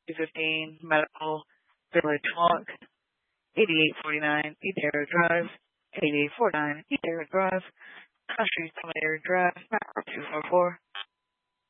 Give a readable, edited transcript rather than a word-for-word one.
215 Medical Village Walk, 8849 Edera Drive, 8849 Edera Drive, Country Tomato Drive, 244.